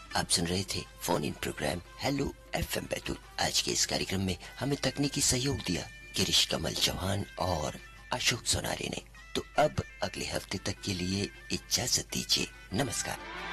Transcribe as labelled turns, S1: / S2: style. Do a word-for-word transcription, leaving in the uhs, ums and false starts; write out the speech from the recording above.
S1: आप सुन रहे थे phone in programme hello FM Betul. आज के इस कार्यक्रम में हमें तकनीकी सहयोग दिया गिरीश कमल चौहान और अशोक सोनारे ने। तो अब अगले हफ्ते तक के लिए इजाजत दीजिए। नमस्कार।